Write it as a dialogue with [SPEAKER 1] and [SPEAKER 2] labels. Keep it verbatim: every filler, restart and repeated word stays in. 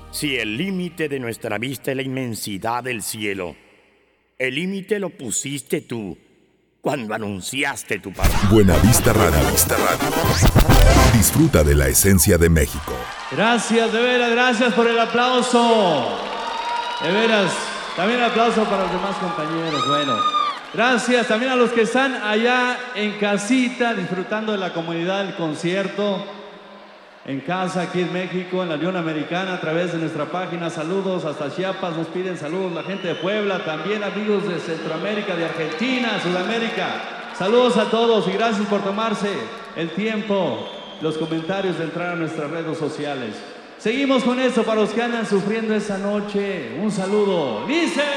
[SPEAKER 1] Si el límite de nuestra vista es la inmensidad del cielo, el límite lo pusiste tú cuando anunciaste tu palabra.
[SPEAKER 2] Buenavista Radio. Buenavista Radio. Disfruta de la esencia de México.
[SPEAKER 3] Gracias, de veras, gracias por el aplauso. De veras, también aplauso para los demás compañeros. Bueno, gracias también a los que están allá en casita disfrutando de la comunidad del concierto. En casa, aquí en México, en la Unión Americana, a través de nuestra página. Saludos hasta Chiapas, nos piden saludos la gente de Puebla, también amigos de Centroamérica, de Argentina, Sudamérica. Saludos a todos y gracias por tomarse el tiempo, los comentarios de entrar a nuestras redes sociales. Seguimos con eso para los que andan sufriendo esta noche. Un saludo. ¡Dice!